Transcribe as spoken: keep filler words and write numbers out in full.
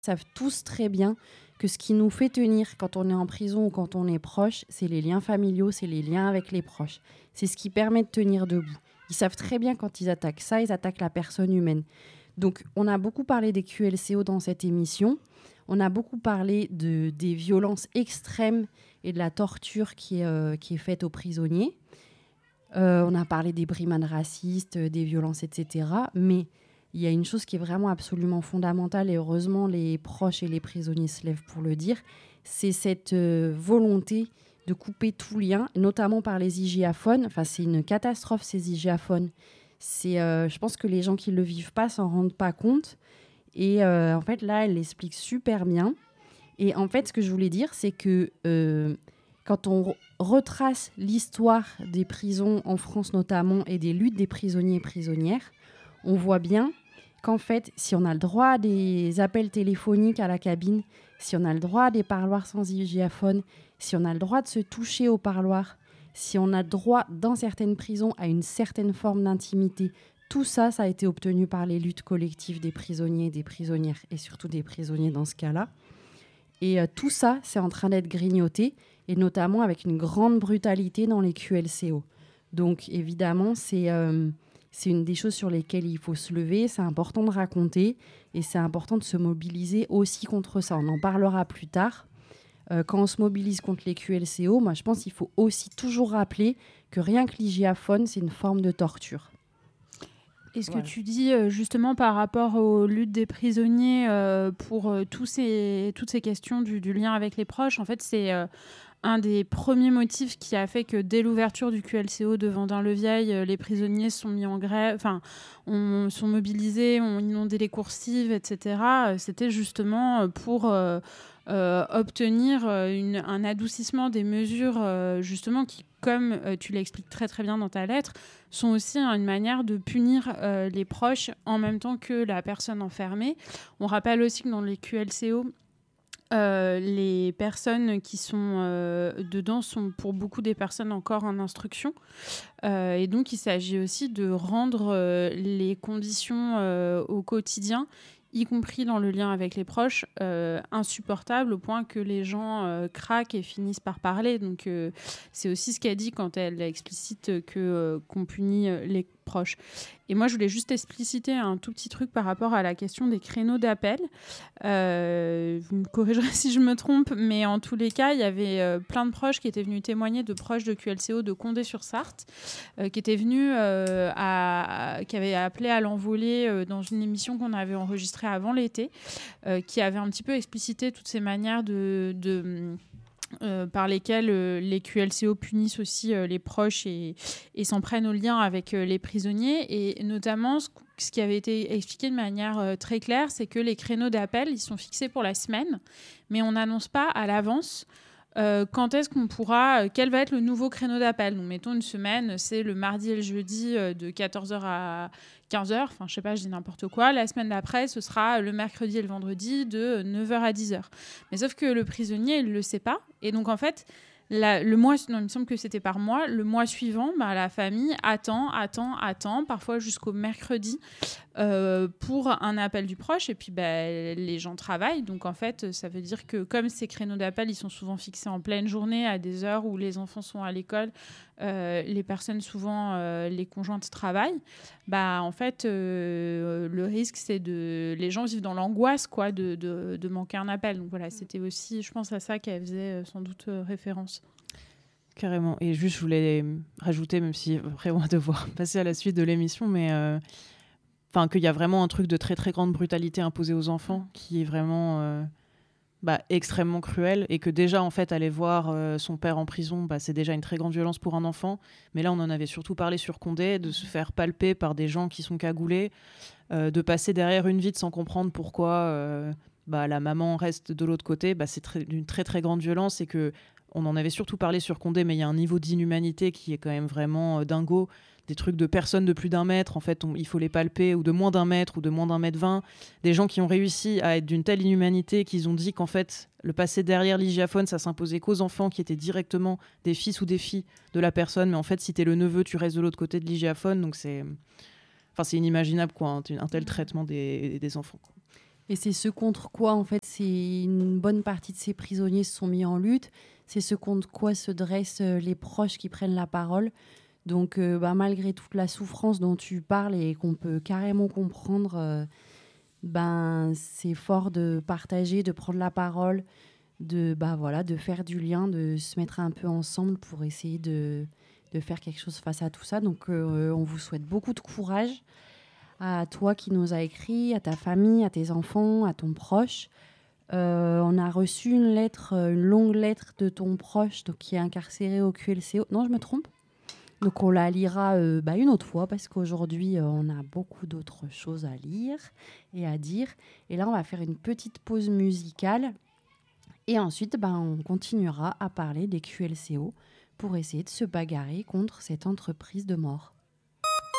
savent tous très bien que ce qui nous fait tenir quand on est en prison ou quand on est proche, c'est les liens familiaux, c'est les liens avec les proches. C'est ce qui permet de tenir debout. Ils savent très bien quand ils attaquent ça, ils attaquent la personne humaine. Donc, on a beaucoup parlé des Q L C O dans cette émission. On a beaucoup parlé de, des violences extrêmes et de la torture qui est, euh, qui est faite aux prisonniers. Euh, on a parlé des brimades racistes, des violences, et cetera. Mais il y a une chose qui est vraiment absolument fondamentale, et heureusement les proches et les prisonniers se lèvent pour le dire, c'est cette euh, volonté de couper tout lien, notamment par les hygiaphones. Enfin, c'est une catastrophe, ces hygiaphones. C'est, euh, je pense que les gens qui ne le vivent pas s'en rendent pas compte. Et euh, en fait, là, elle l'explique super bien. Et en fait, ce que je voulais dire, c'est que euh, quand on re- retrace l'histoire des prisons en France notamment et des luttes des prisonniers et prisonnières, on voit bien qu'en fait, si on a le droit à des appels téléphoniques à la cabine, si on a le droit à des parloirs sans hygiaphone, si on a le droit de se toucher au parloir, si on a le droit dans certaines prisons à une certaine forme d'intimité, tout ça, ça a été obtenu par les luttes collectives des prisonniers et des prisonnières, et surtout des prisonniers dans ce cas-là. Et euh, tout ça, c'est en train d'être grignoté, et notamment avec une grande brutalité dans les Q L C O. Donc évidemment, c'est, euh, c'est une des choses sur lesquelles il faut se lever, c'est important de raconter, et c'est important de se mobiliser aussi contre ça. On en parlera plus tard. Euh, quand on se mobilise contre les Q L C O, moi je pense qu'il faut aussi toujours rappeler que rien que l'hygiaphone, c'est une forme de torture. Et ce Voilà. que tu dis euh, justement par rapport aux luttes des prisonniers euh, pour euh, tous ces, toutes ces questions du, du lien avec les proches, en fait, c'est euh, un des premiers motifs qui a fait que dès l'ouverture du Q L C O de Vendin-le-Vieil, euh, les prisonniers sont mis en grève, enfin, on, sont mobilisés, ont inondé les coursives, et cetera. C'était justement pour euh, euh, obtenir une, un adoucissement des mesures, euh, justement, qui, comme euh, tu l'expliques très très bien dans ta lettre, sont aussi hein, une manière de punir euh, les proches en même temps que la personne enfermée. On rappelle aussi que dans les Q L C O, Euh, les personnes qui sont euh, dedans sont pour beaucoup des personnes encore en instruction. Euh, et donc, il s'agit aussi de rendre euh, les conditions euh, au quotidien, y compris dans le lien avec les proches, euh, insupportables au point que les gens euh, craquent et finissent par parler. Donc, euh, c'est aussi ce qu'elle dit quand elle explicite que, euh, qu'on punit les proches. Et moi, je voulais juste expliciter un tout petit truc par rapport à la question des créneaux d'appel. Euh, vous me corrigerez si je me trompe, mais en tous les cas, il y avait euh, plein de proches qui étaient venus témoigner, de proches de Q L C O de Condé-sur-Sarthe, euh, qui étaient venus, euh, à, à, qui avaient appelé à l'envolée euh, dans une émission qu'on avait enregistrée avant l'été, euh, qui avait un petit peu explicité toutes ces manières de... de Euh, par lesquels euh, les Q L C O punissent aussi euh, les proches et, et s'en prennent au lien avec euh, les prisonniers. Et notamment, ce, ce qui avait été expliqué de manière euh, très claire, c'est que les créneaux d'appel, ils sont fixés pour la semaine, mais on n'annonce pas à l'avance Euh, quand est-ce qu'on pourra, euh, quel va être le nouveau créneau d'appel. Donc, mettons une semaine, c'est le mardi et le jeudi euh, de quatorze heures à quinze heures. Enfin, je sais pas, je dis n'importe quoi. La semaine d'après, ce sera le mercredi et le vendredi de neuf heures à dix heures. Mais sauf que le prisonnier, il le sait pas. Et donc, en fait, la, le mois, non, il me semble que c'était par mois. Le mois suivant, bah, la famille attend, attend, attend, parfois jusqu'au mercredi euh, pour un appel du proche. Et puis, bah, les gens travaillent. Donc, en fait, ça veut dire que comme ces créneaux d'appel, ils sont souvent fixés en pleine journée à des heures où les enfants sont à l'école, euh, les personnes, souvent, euh, les conjointes travaillent. Bah, en fait, euh, le risque, c'est de... Les gens vivent dans l'angoisse, quoi, de, de, de manquer un appel. Donc, voilà, c'était aussi, je pense, à ça qu'elle faisait euh, sans doute euh, référence. Carrément. Et juste, je voulais rajouter, même si après on va devoir passer à la suite de l'émission, mais euh, enfin qu'il y a vraiment un truc de très très grande brutalité imposée aux enfants qui est vraiment euh, bah, extrêmement cruel, et que déjà en fait aller voir euh, son père en prison, bah, c'est déjà une très grande violence pour un enfant. Mais là, on en avait surtout parlé sur Condé, de se faire palper par des gens qui sont cagoulés, euh, de passer derrière une vitre sans comprendre pourquoi euh, bah, la maman reste de l'autre côté. Bah, c'est très, d'une très très grande violence, et que on en avait surtout parlé sur Condé, mais il y a un niveau d'inhumanité qui est quand même vraiment euh, dingo. Des trucs de personnes de plus d'un mètre, en fait, on, il faut les palper, ou de moins d'un mètre, ou de moins d'un mètre vingt. Des gens qui ont réussi à être d'une telle inhumanité qu'ils ont dit qu'en fait, le passer derrière l'hygiaphone, ça s'imposait qu'aux enfants qui étaient directement des fils ou des filles de la personne. Mais en fait, si t'es le neveu, tu restes de l'autre côté de l'hygiaphone. Donc c'est, enfin, c'est inimaginable, quoi, un, un tel traitement des, des enfants, quoi. Et c'est ce contre quoi, en fait, c'est une bonne partie de ces prisonniers se sont mis en lutte. C'est ce contre quoi se dressent les proches qui prennent la parole. Donc, euh, bah, malgré toute la souffrance dont tu parles et qu'on peut carrément comprendre, euh, ben, c'est fort de partager, de prendre la parole, de, bah, voilà, de faire du lien, de se mettre un peu ensemble pour essayer de, de faire quelque chose face à tout ça. Donc, euh, on vous souhaite beaucoup de courage. À toi qui nous a écrit, à ta famille, à tes enfants, à ton proche. Euh, on a reçu une lettre, une longue lettre de ton proche donc, qui est incarcéré au Q L C O. Non, je me trompe. Donc on la lira euh, bah, une autre fois parce qu'aujourd'hui, euh, on a beaucoup d'autres choses à lire et à dire. Et là, on va faire une petite pause musicale. Et ensuite, bah, on continuera à parler des Q L C O pour essayer de se bagarrer contre cette entreprise de mort.